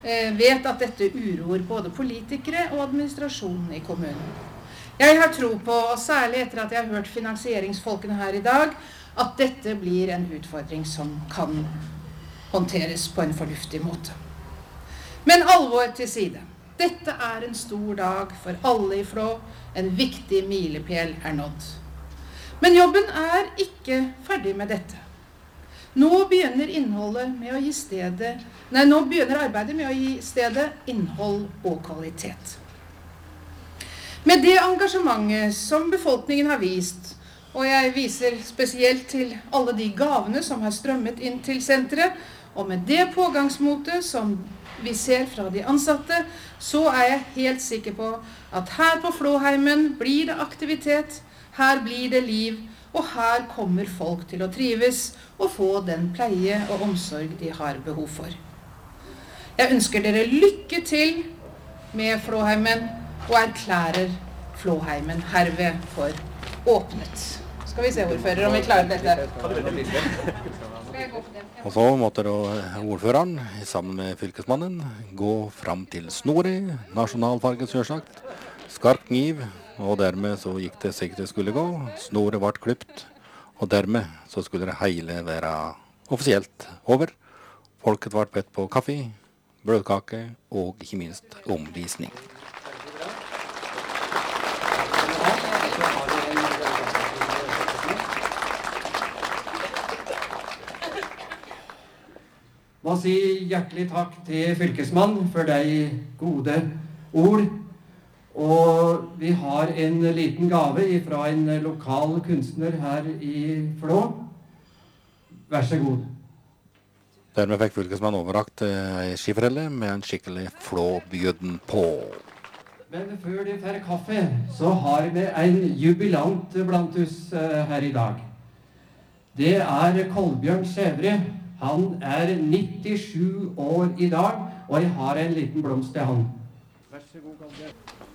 Vet at dette uroer både politikere og administrasjonen i kommunen. Jeg har tro på, og særlig etter at jeg har hørt finansieringsfolkene her i dag, at dette blir en utfordring som kan håndteres på en fornuftig måte. Men alvor til side. Dette er en stor dag for alle i Flå. En viktig milepæl er nådd. Men jobben er ikke ferdig med dette. Nå begynner arbeidet med å gi stedet innhold og kvalitet. Med det engasjementet som befolkningen har vist, og jeg viser spesielt til alle de gavene som har strømmet inn til senteret, og med det pågangsmotet som vi ser fra de ansatte, så er jeg helt sikker på at her på Flåheimen blir det aktivitet, her blir det liv, og her kommer folk til å trives og få den pleie og omsorg de har behov for. Jeg ønsker dere lykke til med Flåheimen og erklærer Flåheimen herved for åpnet. Skal vi se, ordfører, om vi klarer dette. Og så måtte da ordføreren, sammen med fylkesmannen, gå fram til Snorri, nasjonalfarget selvsagt, skarp kniv, og dermed så gikk det sikkert det skulle gå. Snorri ble klipt, og dermed så skulle det hele være offisielt over. Folket ble bedt på kaffe, brødkake og ikke minst omvisning. Må si hjertelig takk til fylkesmann for de gode ord. Og vi har en liten gave fra en lokal kunstner her i Flå. Vær så god. Dermed fikk fylkesmann overrakt en skiferelle med en skikkelig Flåbjøden på. Men før de får kaffe, så har vi en jubilant blant oss her i dag. Det er Kolbjørn Skjævre. Han er 97 år i dag, og jeg har en liten blomst til han. Vær så god, Kolbjørn.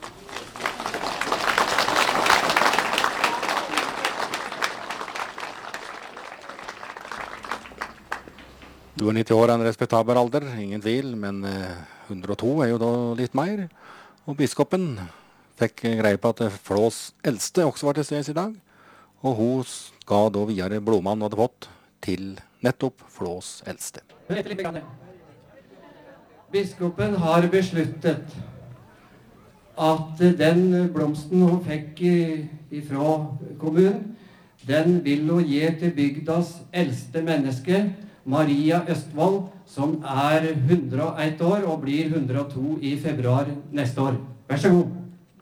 Du er 90 år, en respektabel alder, ingen tvil, men 102 er jo da litt mer. Og biskopen fikk greie på at Flås eldste også var til stede i dag, og hun ga da videre blomman hun hadde fått til nettopp Flås eldste. Biskopen har besluttet at den blomsten hun fikk fra kommunen, den vil hun gi til bygdas eldste menneske, Maria Østvold, som er 101 år og blir 102 i februar neste år. Vær så god.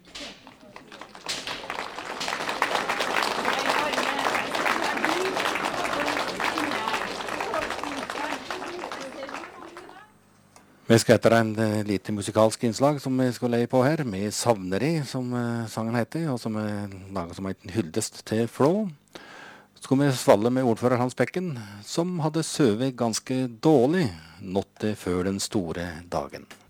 Vi skal etter en lite musikalsk innslag som vi skal leie på her, med Savneri, som sangen heter, og som er laget som en hyldest til Flå. Så skal vi svalle med ordfører Hans Bekken, som hadde søvet ganske dårlig nåttet før den store dagen.